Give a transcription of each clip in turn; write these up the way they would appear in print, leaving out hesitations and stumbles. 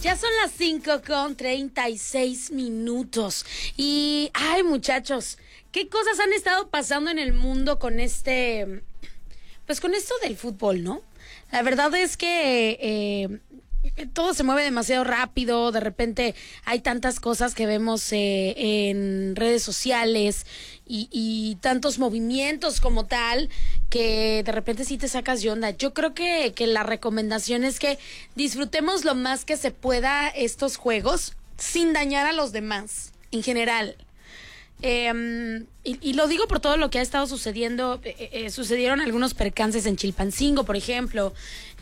Ya son las 5:36. Y, ay, muchachos, ¿qué cosas han estado pasando en el mundo con pues con esto del fútbol, ¿no? La verdad es que todo se mueve demasiado rápido, de repente hay tantas cosas que vemos en redes sociales y tantos movimientos como tal, que de repente sí te sacas de onda. Yo creo que la recomendación es que disfrutemos lo más que se pueda estos juegos sin dañar a los demás, en general. Y lo digo por todo lo que ha estado sucediendo. Sucedieron algunos percances en Chilpancingo, por ejemplo,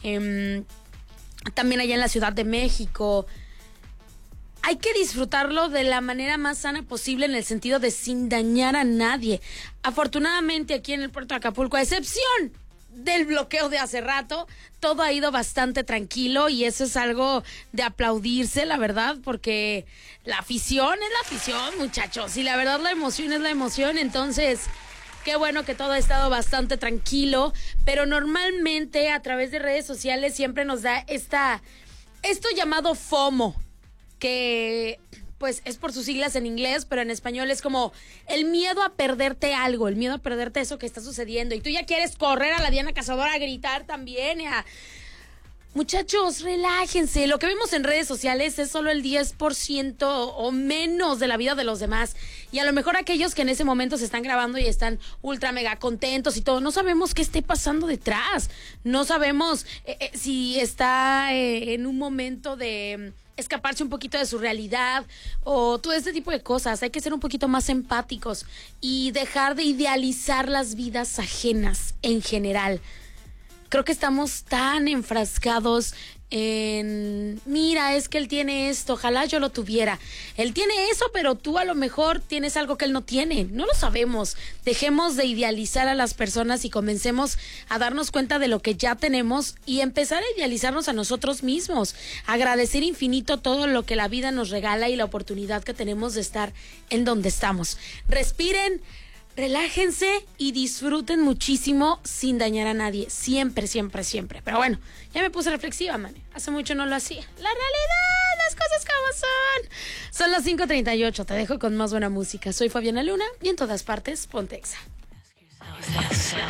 también allá en la Ciudad de México. Hay que disfrutarlo de la manera más sana posible, en el sentido de sin dañar a nadie. Afortunadamente aquí en el puerto de Acapulco, a excepción del bloqueo de hace rato, todo ha ido bastante tranquilo, y eso es algo de aplaudirse, la verdad, porque la afición es la afición, muchachos, y la verdad la emoción es la emoción. Entonces, qué bueno que todo ha estado bastante tranquilo, pero normalmente a través de redes sociales siempre nos da esto llamado FOMO, que pues es por sus siglas en inglés, pero en español es como el miedo a perderte algo, el miedo a perderte eso que está sucediendo. Y tú ya quieres correr a la Diana Cazadora a gritar también. Muchachos, relájense. Lo que vemos en redes sociales es solo el 10% o menos de la vida de los demás. Y a lo mejor aquellos que en ese momento se están grabando y están ultra mega contentos y todo, no sabemos qué esté pasando detrás. No sabemos si está en un momento de escaparse un poquito de su realidad o todo este tipo de cosas. Hay que ser un poquito más empáticos y dejar de idealizar las vidas ajenas en general. Creo que estamos tan enfrascados en, mira, es que él tiene esto, ojalá yo lo tuviera. Él tiene eso, pero tú a lo mejor tienes algo que él no tiene. No lo sabemos. Dejemos de idealizar a las personas y comencemos a darnos cuenta de lo que ya tenemos y empezar a idealizarnos a nosotros mismos. Agradecer infinito todo lo que la vida nos regala y la oportunidad que tenemos de estar en donde estamos. Respiren, relájense y disfruten muchísimo sin dañar a nadie. Siempre, siempre, siempre. Pero bueno, ya me puse reflexiva, man. Hace mucho no lo hacía. La realidad, las cosas como son. Son las 5:38. Te dejo con más buena música. Soy Fabiana Luna y en todas partes, ponte Exa.